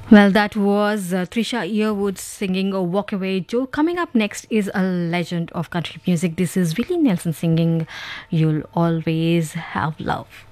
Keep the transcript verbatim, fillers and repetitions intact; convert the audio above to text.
Well, that was uh, Trisha Earwood singing a Walk Away Joe. Coming up next is a legend of country music. This is Willie Nelson singing You'll Always Have Love.